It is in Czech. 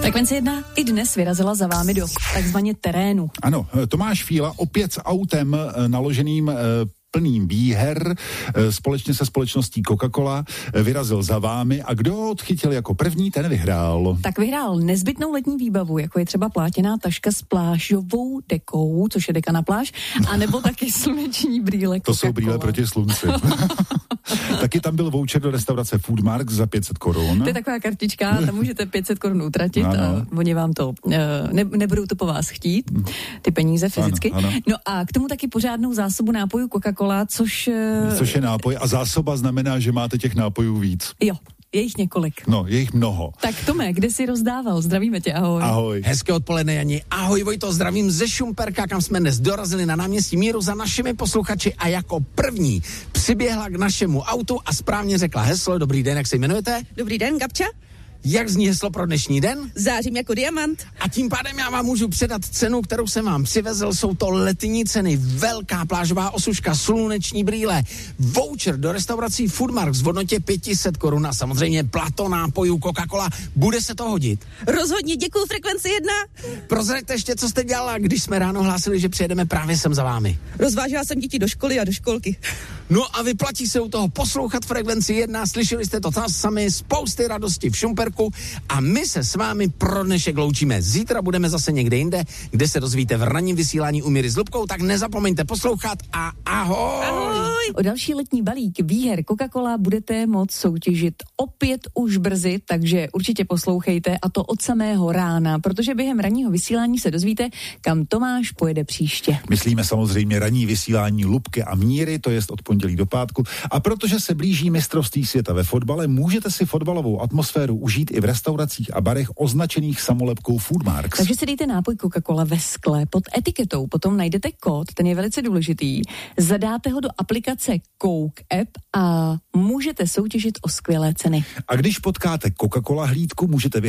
Frekvence 1 i dnes vyrazila za vámi do takzvaně terénu. Ano, Tomáš Fíla opět s autem naloženým plným výher společně se společností Coca-Cola vyrazil za vámi a kdo ho odchytil jako první, ten vyhrál. Tak vyhrál nezbytnou letní výbavu, jako je třeba plátěná taška s plážovou dekou, což je deka na pláž, anebo taky sluneční brýle Coca-Cola. To jsou brýle proti slunci. Taky tam byl voucher do restaurace Foodmark za 500 korun. To je taková kartička, tam můžete 500 korun utratit a oni vám to, nebudou to po vás chtít, ty peníze fyzicky. Ano. No a k tomu taky pořádnou zásobu nápojů Coca-Cola, což je nápoj a zásoba znamená, že máte těch nápojů víc. Jo. Je jich několik. No, je jich mnoho. Tak Tome, kde jsi rozdával? Zdravíme tě, ahoj. Ahoj. Hezké odpoledne, Jani. Ahoj, Vojto, zdravím ze Šumperka, kam jsme dnes dorazili na náměstí Míru za našimi posluchači a jako první přiběhla k našemu autu a správně řekla heslo. Dobrý den, jak se jmenujete? Dobrý den, Gabča. Jak zní heslo pro dnešní den? Zářím jako diamant. A tím pádem já vám můžu předat cenu, kterou jsem vám přivezl. Jsou to letní ceny, velká plážová osuška, sluneční brýle, voucher do restaurací Foodmark v hodnotě 500 korun a samozřejmě plato nápojů Coca-Cola. Bude se to hodit? Rozhodně, děkuju, Frekvenci 1. Prozraďte ještě, co jste dělala, když jsme ráno hlásili, že přijedeme právě sem za vámi. Rozvážela jsem děti do školy a do školky. No a vyplatí se u toho poslouchat Frekvenci 1, slyšeli jste to tam sami, spousty radosti v Šumperku a my se s vámi pro dnešek loučíme. Zítra budeme zase někde jinde, kde se dozvíte v ranním vysílání u Míry s Lubkou, tak nezapomeňte poslouchat a ahoj! Ahoj! O další letní balík výher Coca-Cola budete moct soutěžit opět už brzy, takže určitě poslouchejte a to od samého rána, protože během ranního vysílání se dozvíte, kam Tomáš pojede příště. Myslíme samozřejmě ranní vysílání Lubky a Míry, to jest od pondělí do pátku. A protože se blíží mistrovství světa ve fotbale, můžete si fotbalovou atmosféru užít i v restauracích a barech označených samolepkou Foodmarks. Takže si dejte nápoj Coca-Cola ve skle pod etiketou, potom najdete kód, ten je velice důležitý, zadáte ho do aplikace Coke App a můžete soutěžit o skvělé ceny. A když potkáte Coca-Cola hlídku, můžete